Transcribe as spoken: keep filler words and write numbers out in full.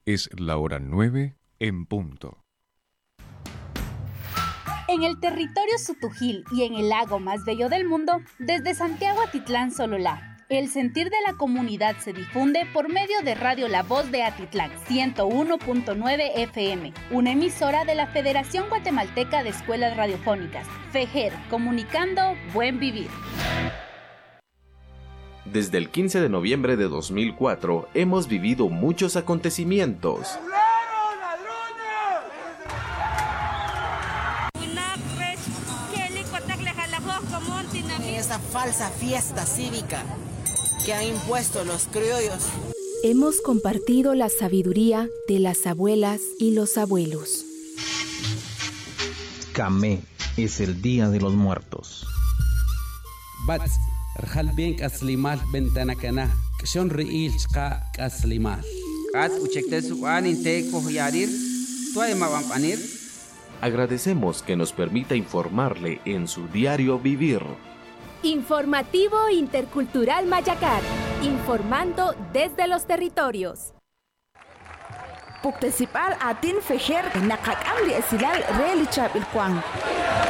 Es la hora nueve en punto. En el territorio Sutujil y en el lago más bello del mundo, desde Santiago Atitlán Sololá, el sentir de la comunidad se difunde por medio de Radio La Voz de Atitlán, ciento uno punto nueve F M, una emisora de la Federación Guatemalteca de Escuelas Radiofónicas, FEGER, comunicando buen vivir. Desde el quince de noviembre de dos mil cuatro hemos vivido muchos acontecimientos. Esa falsa fiesta cívica que han impuesto los criollos. Hemos compartido la sabiduría de las abuelas y los abuelos. Camé es el Día de los Muertos. Bats, Rjalbien Kaslimal Bentanakana, Kshon Riil Chka Kaslimal. Kat Uchektesuan Inte Kohyarir, Tuaemabampanir. Agradecemos que nos permita informarle en su diario vivir. Informativo Intercultural Mayacar, informando desde los territorios. Puktesipal atin fejer nakakam li esilal relichab ilkwang.